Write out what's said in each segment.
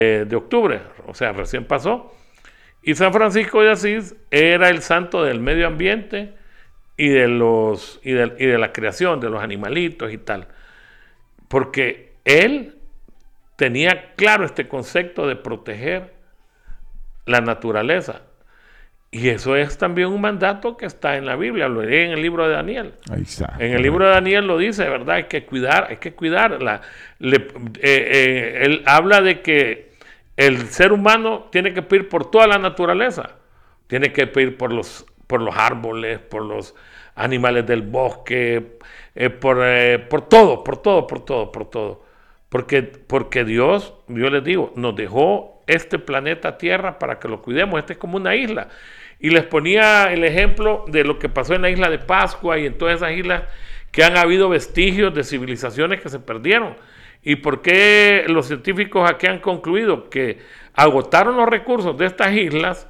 de octubre, o sea, recién pasó. Y San Francisco de Asís era el santo del medio ambiente y de la creación de los animalitos y tal. Porque él tenía claro este concepto de proteger la naturaleza. Y eso es también un mandato que está en la Biblia, lo leí en el libro de Daniel. Ahí está. En el libro de Daniel lo dice, ¿verdad? Hay que cuidar. Él habla de que el ser humano tiene que pedir por toda la naturaleza. Tiene que pedir por los árboles, por los animales del bosque, por todo. Porque Dios, yo les digo, nos dejó este planeta Tierra para que lo cuidemos. Este es como una isla. Y les ponía el ejemplo de lo que pasó en la isla de Pascua y en todas esas islas que han habido vestigios de civilizaciones que se perdieron. ¿Y por qué los científicos aquí han concluido? Que agotaron los recursos de estas islas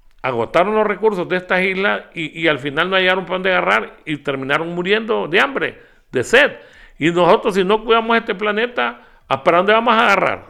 y al final no hallaron para dónde agarrar y terminaron muriendo de hambre, de sed. Y nosotros, si no cuidamos este planeta, ¿para dónde vamos a agarrar?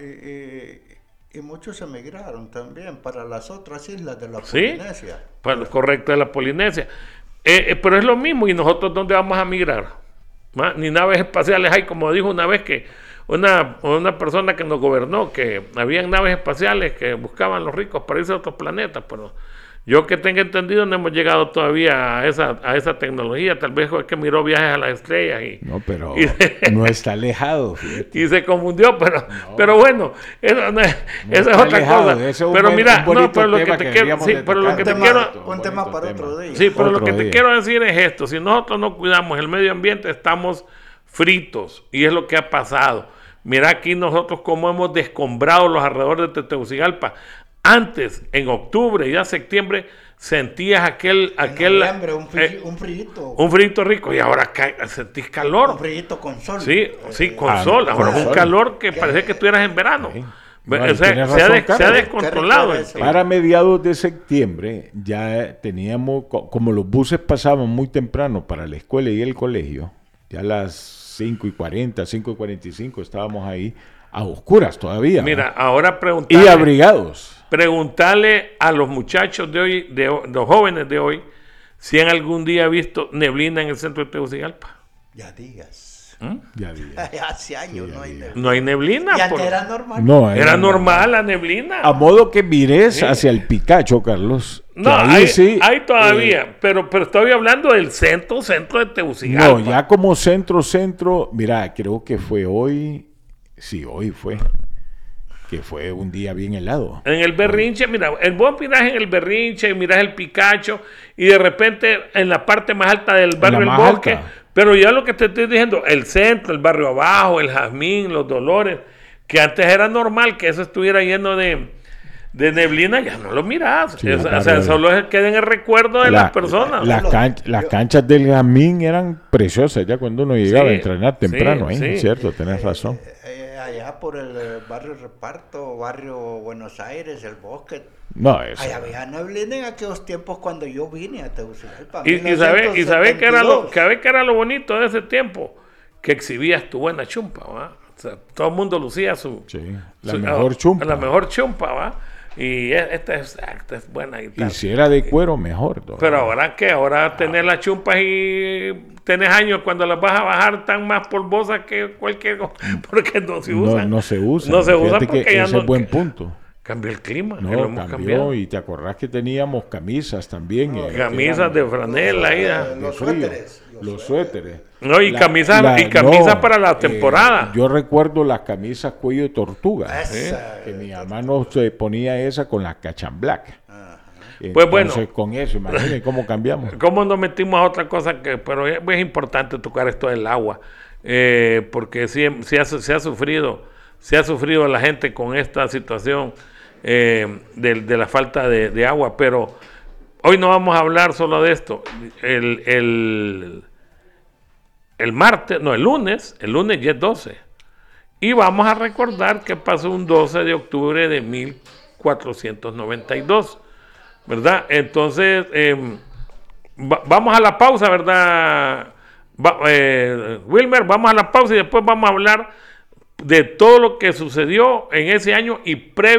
Y muchos emigraron también para las otras islas de la Polinesia. Sí, pues, correcto, de la Polinesia. Pero es lo mismo, ¿y nosotros dónde vamos a migrar? Ni naves espaciales hay, como dijo una vez que una persona que nos gobernó, que habían naves espaciales que buscaban los ricos para irse a otros planetas, pero yo que tenga entendido no hemos llegado todavía a esa tecnología. Tal vez es que miró Viajes a las Estrellas no, pero no está alejado, fíjate. Y se confundió, pero bueno, esa es otra cosa. Pero mira, pero lo que te quiero, un tema para otro día. Sí, pero lo que te quiero decir es esto: si nosotros no cuidamos el medio ambiente, estamos fritos, y es lo que ha pasado. Mira aquí nosotros cómo hemos descombrado los alrededores de Tegucigalpa. Antes, en octubre y ya septiembre, sentías aquel noviembre, un frito. Un frito rico, y ahora sentís calor. Un frito con sol. Sí, con sol. Ahora es un calor que parece que estuvieras en verano. Sí. No, se ha descontrolado. Para mediados de septiembre ya teníamos, como los buses pasaban muy temprano para la escuela y el colegio, ya a las 5:40, 5:45 estábamos ahí a oscuras todavía. Mira, ahora preguntarle. Y abrigados. Preguntarle a los muchachos de hoy, los jóvenes de hoy, si han algún día visto neblina en el centro de Tegucigalpa. Ya digas. Ya digas. Hace años no hay neblina. No hay neblina. Y antes era normal. No, era normal la neblina. A modo que mires hacia el Picacho, Carlos. No, hay todavía, pero estoy hablando del centro de Tegucigalpa. No, ya como centro, mira, creo que fue hoy. Sí, hoy fue. Que fue un día bien helado. En el Berrinche, mira, vos mirás en el Berrinche, mirás el Picacho, y de repente en la parte más alta del barrio El Bosque, pero ya lo que te estoy diciendo, el centro, el barrio abajo, el Jazmín, los Dolores, que antes era normal que eso estuviera lleno de neblina, ya no lo mirás. Sí, o sea, solo queda en el recuerdo de las personas. Las canchas del Jazmín eran preciosas ya cuando uno llegaba a entrenar temprano, cierto, tenés razón. Allá por el barrio Reparto, barrio Buenos Aires, el Bosque. No, eso. Allá había neblina en aquellos tiempos cuando yo vine a Tegucigalpa. Y sabés que era lo bonito de ese tiempo, que exhibías tu buena chumpa, ¿va? O sea, todo el mundo lucía la mejor chumpa. La mejor chumpa, ¿va? Y esta es buena y tal. Y si era de cuero, mejor. Pero ahora ¿qué? Ahora tenés las chumpas y tenés años cuando las vas a bajar están más polvosas que cualquier cosa, porque no se usan. No se usan. No se usan porque que ya ese es buen punto. Cambió el clima. No, cambió. Y te acordás que teníamos camisas también. Camisas de franela. Los suéteres. Los suéteres. No, y camisas para la temporada. Yo recuerdo las camisas cuello de tortuga. Que mi mamá nos ponía esa con las cachamblacas. Pues bueno. Con eso, imagínense cómo cambiamos. ¿Cómo nos metimos a otra cosa? Pero es importante tocar esto del agua. Porque se ha sufrido la gente con esta situación de la falta de agua. Pero hoy no vamos a hablar solo de esto. El lunes ya es 12. Y vamos a recordar que pasó un 12 de octubre de 1492, ¿verdad? Entonces, vamos a la pausa, ¿verdad? Wilmer, vamos a la pausa y después vamos a hablar de todo lo que sucedió en ese año y previo